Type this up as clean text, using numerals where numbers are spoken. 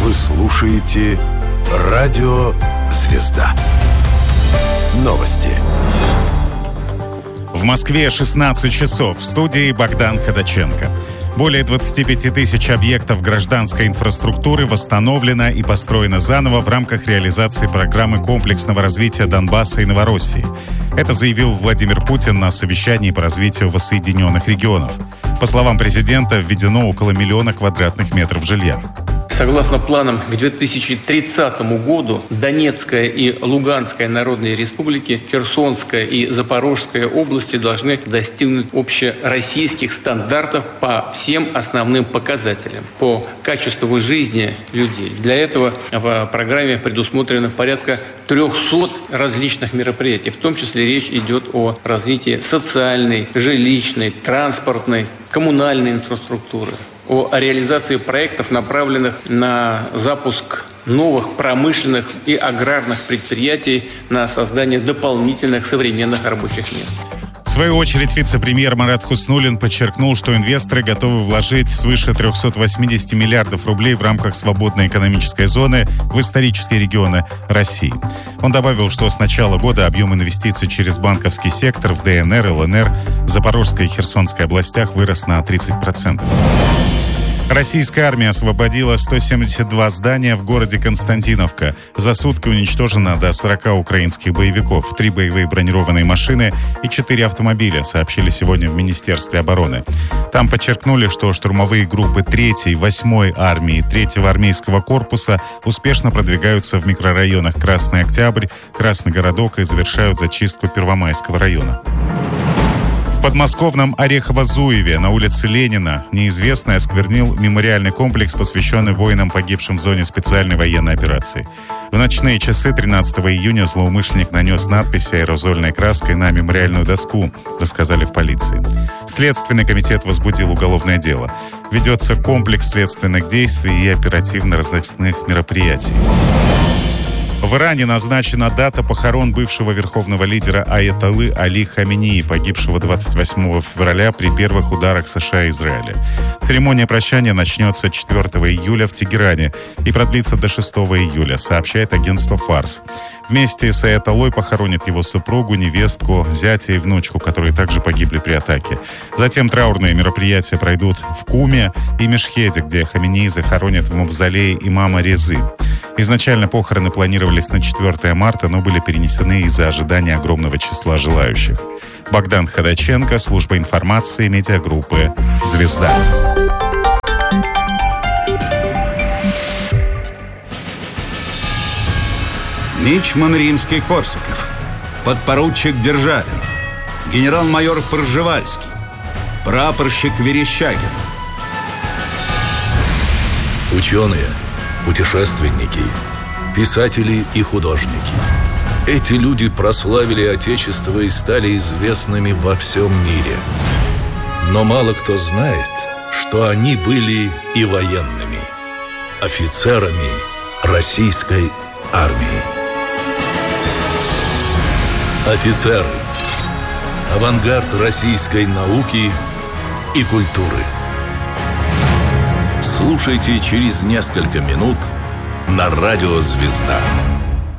Вы слушаете Радио Звезда. Новости. В Москве 16 часов. В студии Богдан Ходаченко. Более 25 тысяч объектов гражданской инфраструктуры восстановлено и построено заново в рамках реализации программы комплексного развития Донбасса и Новороссии. Это заявил Владимир Путин на совещании по развитию воссоединенных регионов. По словам президента, введено около 1 миллиона квадратных метров жилья. Согласно планам к 2030 году Донецкая и Луганская народные республики, Херсонская и Запорожская области должны достигнуть общероссийских стандартов по всем основным показателям, по качеству жизни людей. Для этого в программе предусмотрено порядка 300 различных мероприятий. В том числе речь идет о развитии социальной, жилищной, транспортной, коммунальной инфраструктуры, о реализации проектов, направленных на запуск новых промышленных и аграрных предприятий, на создание дополнительных современных рабочих мест. В свою очередь, вице-премьер Марат Хуснуллин подчеркнул, что инвесторы готовы вложить свыше 380 миллиардов рублей в рамках свободной экономической зоны в исторические регионы России. Он добавил, что с начала года объем инвестиций через банковский сектор в ДНР, ЛНР, Запорожской и Херсонской областях вырос на 30%. Российская армия освободила 172 здания в городе Константиновка. За сутки уничтожено до 40 украинских боевиков, 3 боевые бронированные машины и 4 автомобиля, сообщили сегодня в Министерстве обороны. Там подчеркнули, что штурмовые группы 3-й, 8-й армии, 3-го армейского корпуса успешно продвигаются в микрорайонах Красный Октябрь, Красный Городок и завершают зачистку Первомайского района. В подмосковном Орехово-Зуеве на улице Ленина неизвестный осквернил мемориальный комплекс, посвященный воинам, погибшим в зоне специальной военной операции. В ночные часы 13 июня злоумышленник нанес надписи аэрозольной краской на мемориальную доску, рассказали в полиции. Следственный комитет возбудил уголовное дело. Ведется комплекс следственных действий и оперативно-розыскных мероприятий. В Иране назначена дата похорон бывшего верховного лидера Аятоллы Али Хаменеи, погибшего 28 февраля при первых ударах США и Израиля. Церемония прощания начнется 4 июля в Тегеране и продлится до 6 июля, сообщает агентство «Фарс». Вместе с Аятоллой похоронят его супругу, невестку, зятя и внучку, которые также погибли при атаке. Затем траурные мероприятия пройдут в Куме и Мешхеде, где Хаменеи захоронят в мавзолее имама Резы. Изначально похороны планировались на 4 марта, но были перенесены из-за ожидания огромного числа желающих. Богдан Ходаченко, служба информации, медиагруппы «Звезда». Мичман Римский-Корсаков, подпоручик Державин, генерал-майор Пржевальский, прапорщик Верещагин. Ученые, путешественники, писатели и художники. Эти люди прославили Отечество и стали известными во всем мире. Но мало кто знает, что они были и военными, офицерами российской армии. Офицеры. Авангард российской науки и культуры. Слушайте через несколько минут на Радио Звезда.